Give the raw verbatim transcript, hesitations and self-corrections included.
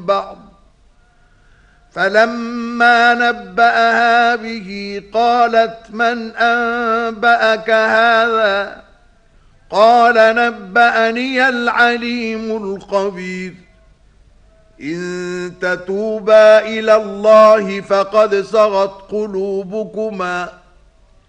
بعض. فلما نبأها به قالت من أنبأك هذا؟ قال نبأني العليم الخبير. إن تتوبا إلى الله فقد صغت قلوبكما